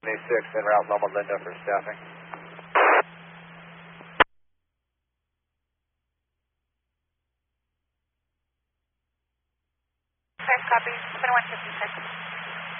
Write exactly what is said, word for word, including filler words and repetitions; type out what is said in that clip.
seventy-six, en route Loma Linda for staffing. Five copy, twenty-one fifty-six.